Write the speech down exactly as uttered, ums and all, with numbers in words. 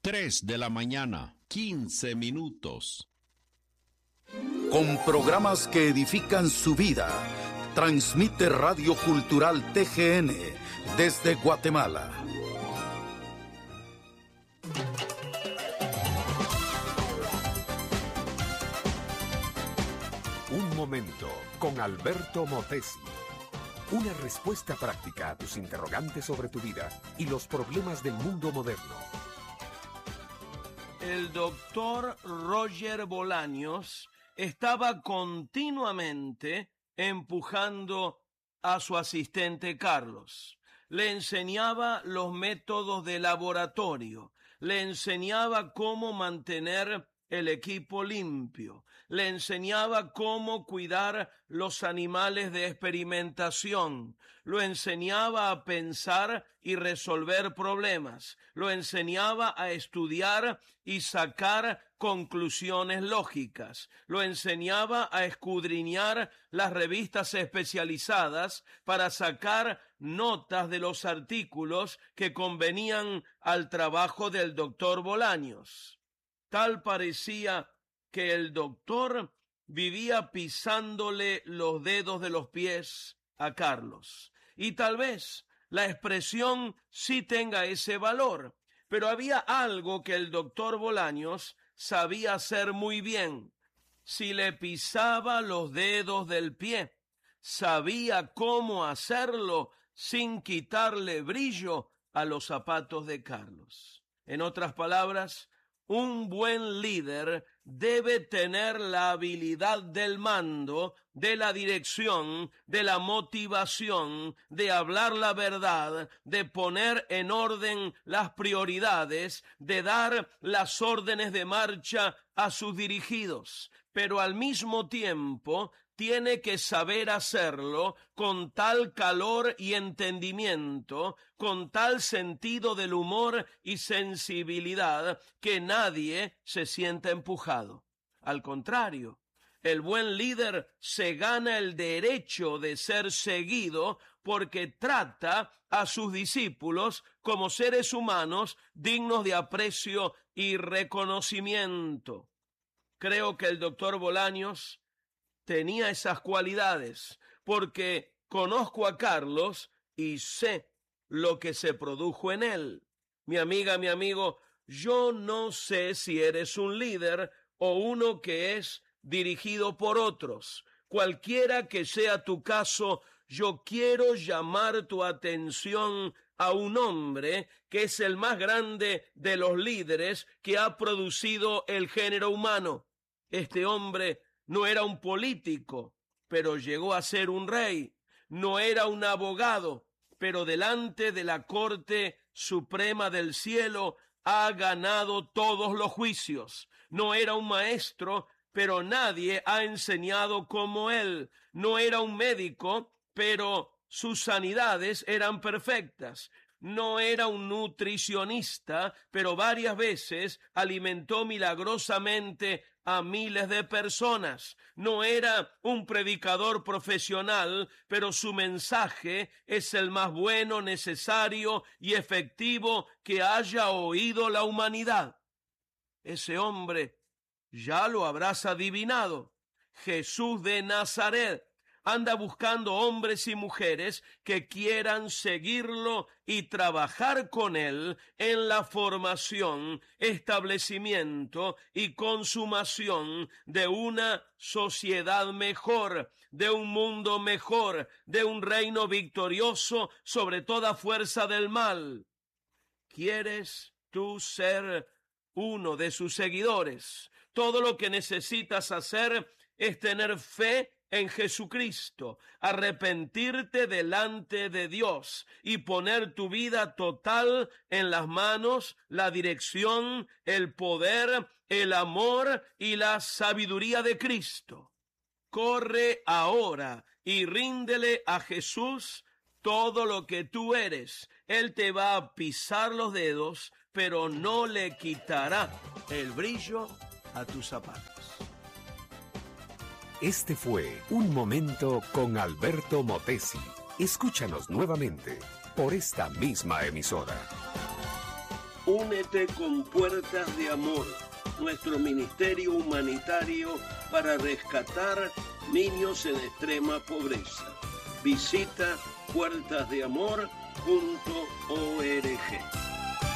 Tres de la mañana, quince minutos. Con programas que edifican su vida, transmite Radio Cultural T G N desde Guatemala. Un momento con Alberto Motesi. Una respuesta práctica a tus interrogantes sobre tu vida y los problemas del mundo moderno. El doctor Roger Bolaños estaba continuamente empujando a su asistente Carlos. Le enseñaba los métodos de laboratorio, le enseñaba cómo mantener el equipo limpio, le enseñaba cómo cuidar los animales de experimentación, lo enseñaba a pensar y resolver problemas, lo enseñaba a estudiar y sacar conclusiones lógicas, lo enseñaba a escudriñar las revistas especializadas para sacar notas de los artículos que convenían al trabajo del doctor Bolaños. Tal parecía que el doctor vivía pisándole los dedos de los pies a Carlos. Y tal vez la expresión sí tenga ese valor, pero había algo que el doctor Bolaños sabía hacer muy bien. Si le pisaba los dedos del pie, sabía cómo hacerlo sin quitarle brillo a los zapatos de Carlos. En otras palabras, un buen líder debe tener la habilidad del mando, de la dirección, de la motivación, de hablar la verdad, de poner en orden las prioridades, de dar las órdenes de marcha a sus dirigidos, pero al mismo tiempo tiene que saber hacerlo con tal calor y entendimiento, con tal sentido del humor y sensibilidad, que nadie se sienta empujado. Al contrario, el buen líder se gana el derecho de ser seguido porque trata a sus discípulos como seres humanos dignos de aprecio y reconocimiento. Creo que el doctor Bolaños tenía esas cualidades, porque conozco a Carlos y sé lo que se produjo en él. Mi amiga, mi amigo, yo no sé si eres un líder o uno que es dirigido por otros. Cualquiera que sea tu caso, yo quiero llamar tu atención a un hombre que es el más grande de los líderes que ha producido el género humano. Este hombre no era un político, pero llegó a ser un rey. No era un abogado, pero delante de la Corte Suprema del Cielo ha ganado todos los juicios. No era un maestro, pero nadie ha enseñado como él. No era un médico, pero sus sanidades eran perfectas. No era un nutricionista, pero varias veces alimentó milagrosamente a miles de personas. No era un predicador profesional, pero su mensaje es el más bueno, necesario y efectivo que haya oído la humanidad. Ese hombre ya lo habrás adivinado. Jesús de Nazaret anda buscando hombres y mujeres que quieran seguirlo y trabajar con él en la formación, establecimiento y consumación de una sociedad mejor, de un mundo mejor, de un reino victorioso sobre toda fuerza del mal. ¿Quieres tú ser uno de sus seguidores? Todo lo que necesitas hacer es tener fe en Jesucristo, arrepentirte delante de Dios y poner tu vida total en las manos, la dirección, el poder, el amor y la sabiduría de Cristo. Corre ahora y ríndele a Jesús todo lo que tú eres. Él te va a pisar los dedos, pero no le quitará el brillo a tus zapatos. Este fue Un Momento con Alberto Motesi. Escúchanos nuevamente por esta misma emisora. Un únete con Puertas de Amor, nuestro ministerio humanitario para rescatar niños en extrema pobreza. Visita puertas de amor punto org.